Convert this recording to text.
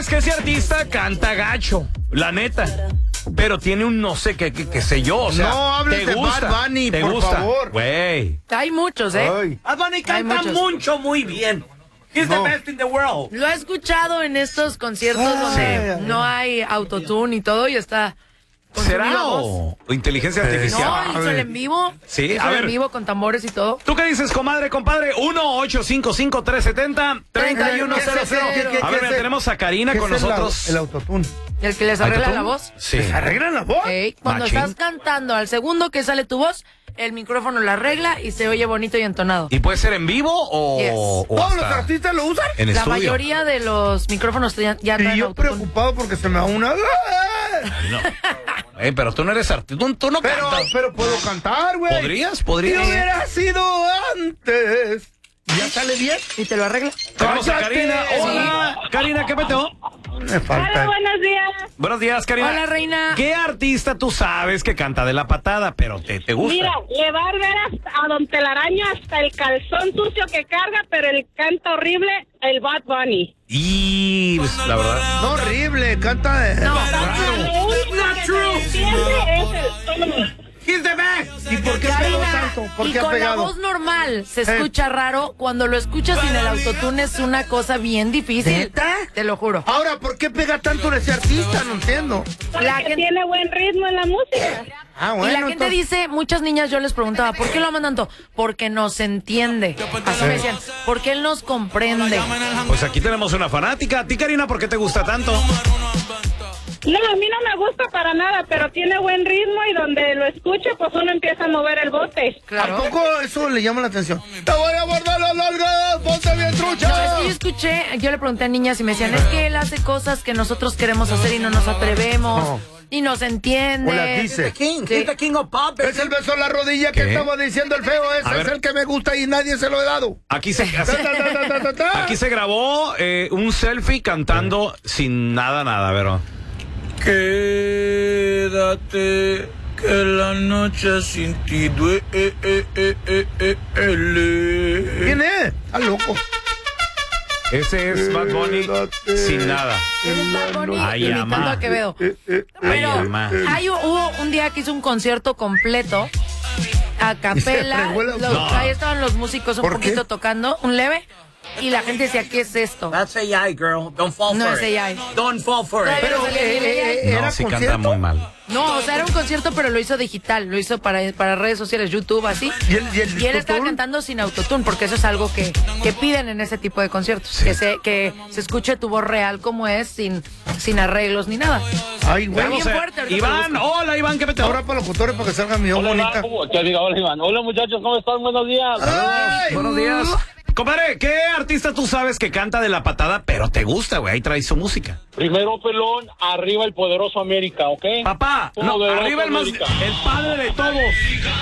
es que ese artista canta gacho, la neta. Pero tiene un no sé qué sé yo, o sea, no hables de Bad Bunny, por favor. Güey. Hay muchos, ¿eh? Ay. Bad Bunny canta mucho, muy bien. He's the best in the world. Lo he escuchado en estos conciertos donde no hay autotune y todo y está... ¿Será o inteligencia artificial? No, hizo el en vivo. Sí, hizo a el ver. en vivo con tambores y todo. ¿Tú qué dices, compadre? 1-855-370-3100. A ver, mira, tenemos a Karina con nosotros. El autotune. El que les arregla la voz. Sí. ¿Les arreglan la voz? Cuando Machín. estás cantando, al segundo que sale tu voz, el micrófono la arregla y se oye bonito y entonado. ¿Y puede ser en vivo o, Yes. o ¿Todos los hasta artistas lo usan? en La estudio? mayoría de los micrófonos ya Y traen yo autotune. preocupado porque se me va una... No. Pero tú no eres artista, tú no cantas. Pero puedo cantar, güey. ¿Podrías? Si hubiera sido antes. ¿Ya sale bien? ¿Y te lo arregla? Tenemos a Karina. ¡Cállate! Hola, Karina, ¿qué peteo? Me falta. Hola, buenos días. Buenos días, Karina. Hola, reina. ¿Qué artista tú sabes que canta de la patada, pero te gusta? Mira, le va a ver a Don Telaraño hasta el calzón sucio que carga, pero el canta horrible, el Bad Bunny. Y pues, la verdad. No, horrible, canta de... No, Lo único que se entiende es el... He's the best. ¿Y por qué pegó Karina, tanto? ¿Por y qué ha con la pegado? voz normal se escucha raro. Cuando lo escuchas sin el autotune es una cosa bien difícil. ¿Neta? Te lo juro. Ahora, ¿por qué pega tanto ese artista? No entiendo. La Porque gente- tiene buen ritmo en la música. Ah, y bueno. la gente entonces- dice, muchas niñas yo les preguntaba, ¿por qué lo aman tanto? Porque nos entiende. Así me decían, porque él nos comprende. Pues aquí tenemos una fanática. ¿A ti, Karina, por qué te gusta tanto? No, a mí no me gusta para nada, pero tiene buen ritmo y donde lo escuche, pues uno empieza a mover el bote. Claro. ¿A poco eso le llama la atención? ¡Te voy a guardar las nalgas! ¡Ponte bien trucha! No, es que yo escuché, yo le pregunté a niñas y me decían, es que él hace cosas que nosotros queremos hacer y no nos atrevemos. No. Y nos entiende. O las dice. King, Sí. he's the king of pop. Es el beso en la rodilla que ¿Qué? estaba diciendo el feo. A Ese ver. es el que me gusta y nadie se lo he dado. Aquí se, Ta, ta, ta, ta, ta, ta. aquí se grabó un selfie cantando sin nada, pero... Quédate, que la noche sin ti duele. ¿Quién es? Está loco. Ese es Bad Bunny sin nada. Él es Bad Bunny Ay, imitando ama. a Quevedo. Ay, Pero ama. hubo un día que hizo un concierto completo a capela. fregó la- No. Ahí estaban los músicos un ¿Por poquito qué? tocando, un leve, y la gente decía, ¿qué es esto? That's AI, girl. Don't fall No for es it. AI. Don't fall for it. Pero, No, ¿era sí canta concierto? muy mal. no, o sea, era un concierto, pero lo hizo digital, lo hizo para redes sociales, YouTube, así. ¿Y el Y él estaba autotune? cantando sin autotune, porque eso es algo que piden en ese tipo de conciertos. Sí. Que se escuche tu voz real como es, sin arreglos ni nada. Ay, güey. Bien Vamos a- fuerte, ahorita Iván, te lo busco. hola Iván, ¿qué peteo? Ahora para locutores para que salga mi voz bonita. Hola, Iván. Hola, muchachos, ¿cómo están? Buenos días. Ay, Buenos días. Compadre, ¿qué artista tú sabes que canta de la patada, pero te gusta, güey? Ahí trae su música. Primero, pelón, arriba el poderoso América, ¿ok? Papá, no, Poderoso arriba el más, América. el padre de todos.